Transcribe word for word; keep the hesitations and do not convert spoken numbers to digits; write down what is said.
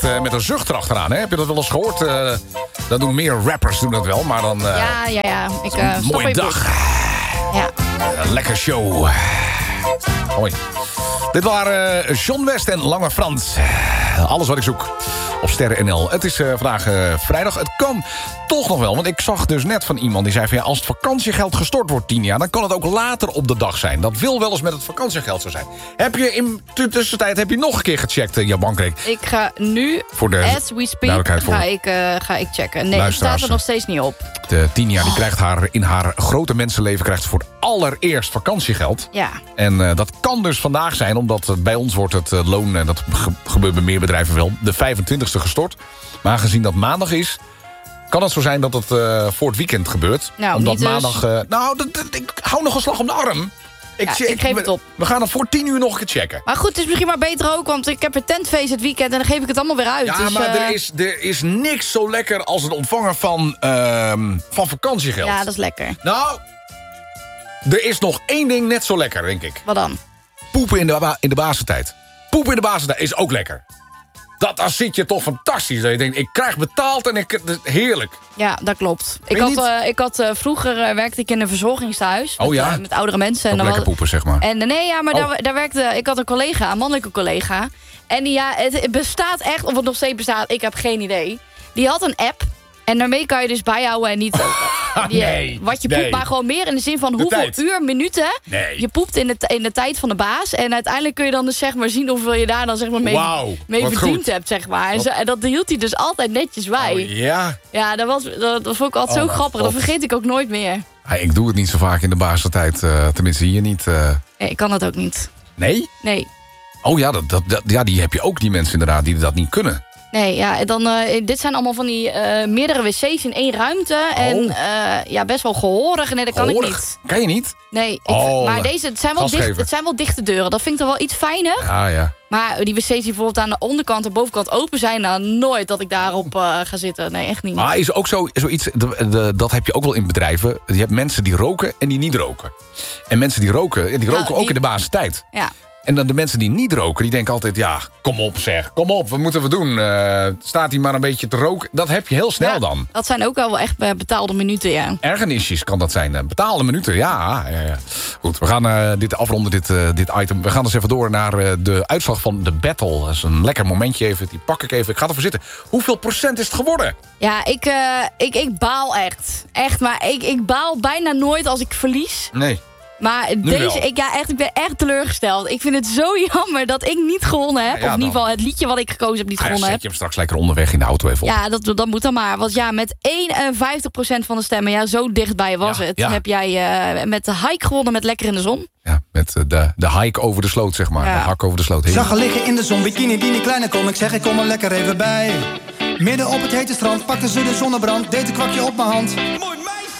Uh, met een zucht erachteraan, hè? Heb je dat wel eens gehoord? Uh, dat doen meer rappers, doen dat wel, maar dan... Uh, ja, ja, ja. Ik, uh, mooie dag. Ja. Uh, lekker show. Hoi. Dit waren uh, John West en Lange Frans. Uh, alles wat ik zoek op Sterren N L. Het is uh, vandaag uh, vrijdag. Het kan toch nog wel, want ik zag dus net van iemand die zei van ja, als het vakantiegeld gestort wordt tien jaar, dan kan het ook later op de dag zijn. Dat wil wel eens met het vakantiegeld zo zijn. Heb je in de tussentijd heb je nog een keer gecheckt uh, je bankrekening? Ik ga nu, voor de as we speak, ga ik, uh, ga ik checken. Nee, het staat er nog steeds niet op. De tien jaar die krijgt haar in haar grote mensenleven krijgt voor allereerst vakantiegeld. Ja. En uh, dat kan dus vandaag zijn, omdat uh, bij ons wordt het uh, loon, en dat ge gebeurt bij meer bedrijven wel, de vijfentwintigste gestort. Maar aangezien dat maandag is, kan het zo zijn dat het uh, voor het weekend gebeurt. Nou, omdat niet maandag... dus. Uh, nou, dat, dat, ik hou nog een slag om de arm. Ik, ja, check, ik geef het op. We gaan het voor tien uur nog een keer checken. Maar goed, het is misschien maar beter ook, want ik heb een tentfeest het weekend en dan geef ik het allemaal weer uit. Ja, dus, maar uh... er, is, er is niks zo lekker als het ontvangen van, uh, van vakantiegeld. Ja, dat is lekker. Nou, er is nog één ding net zo lekker, denk ik. Wat dan? Poepen in de, in de basentijd. Poepen in de basentijd is ook lekker. Dat, dan zit je toch fantastisch. Dat je denkt, ik krijg betaald en ik, heerlijk. Ja, dat klopt. Ik had, uh, ik had, uh, vroeger uh, werkte ik in een verzorgingstehuis. Oh met, ja? Uh, met oudere mensen. En dan lekker poepen, zeg maar. En nee, ja, maar oh. daar, daar werkte... Ik had een collega, een mannelijke collega. En die, ja, het, het bestaat echt, of het nog steeds bestaat, ik heb geen idee. Die had een app. En daarmee kan je dus bijhouden en niet... Die, nee, wat je nee. poept, maar gewoon meer in de zin van de hoeveel tijd. uur, minuten nee. je poept in de, in de tijd van de baas. En uiteindelijk kun je dan dus zeg maar zien hoeveel je daar dan zeg maar mee, wow, mee verdiend goed. hebt, zeg maar. En, zo, en dat hield hij dus altijd netjes bij. Oh, ja? Ja, dat, was, dat, dat vond ik altijd oh, zo grappig. Dat vergeet ik ook nooit meer. Ja, ik doe het niet zo vaak in de basistijd. Uh, tenminste, hier niet. Uh... Nee, ik kan dat ook niet. Nee? Nee. Oh ja, dat, dat, dat, ja, die heb je ook, die mensen inderdaad, die dat niet kunnen. Nee, ja, en dan, uh, dit zijn allemaal van die uh, meerdere wc's in één ruimte. Oh. En uh, ja, best wel gehoorig. Nee, dat kan Gehoorig? ik niet. Kan je niet? Nee, ik, oh, maar deze, het, zijn wel dicht, het zijn wel dichte deuren. Dat vind ik dan wel iets fijner. Ja, ja. Maar die wc's die bijvoorbeeld aan de onderkant en bovenkant open zijn... nou, nooit dat ik daarop uh, ga zitten. Nee, echt niet. Maar is ook zo, zoiets, de, de, dat heb je ook wel in bedrijven. Je hebt mensen die roken en die niet roken. En mensen die roken, die roken nou, die, ook in de basistijd. Ja. En dan de mensen die niet roken, die denken altijd... ja, kom op zeg, kom op, wat moeten we doen? Uh, staat hij maar een beetje te roken? Dat heb je heel snel ja, dan. Dat zijn ook wel echt betaalde minuten, ja. Ergernisjes kan dat zijn. Betaalde minuten, ja. ja, ja. Goed, we gaan uh, dit afronden, dit, uh, dit item. We gaan dus even door naar uh, de uitslag van de battle. Dat is een lekker momentje even, die pak ik even. Ik ga ervoor zitten. Hoeveel procent is het geworden? Ja, ik, uh, ik, ik baal echt. Echt, maar ik, ik baal bijna nooit als ik verlies. Nee. Maar deze, ik, ja, echt, ik ben echt teleurgesteld. Ik vind het zo jammer dat ik niet gewonnen heb. Ja, ja, of in ieder geval het liedje wat ik gekozen heb niet ah, ja, gewonnen heb. Zet je hem straks lekker onderweg in de auto even op. Ja, dat, dat moet dan maar. Want ja, met eenenvijftig procent van de stemmen, ja, zo dichtbij was ja, het. Ja. Heb jij uh, met de hike gewonnen met Lekker in de Zon. Ja, met de, de hike over de sloot, zeg maar. Ja. De hak over de sloot. Ik zag haar liggen in de zon, bikini die niet kleiner kon. Ik zeg, ik kom er lekker even bij. Midden op het hete strand pakte ze de zonnebrand. Deed een kwakje op mijn hand.